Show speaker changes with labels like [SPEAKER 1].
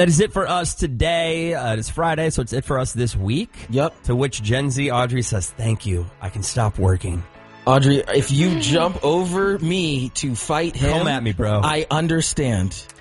[SPEAKER 1] That is it for us today. It's Friday, so it's it for us this week.
[SPEAKER 2] Yep.
[SPEAKER 1] To which Gen Z Audrey says, thank you. I can stop working.
[SPEAKER 2] Audrey, if you jump over me to fight him,
[SPEAKER 1] come at me, bro.
[SPEAKER 2] I understand.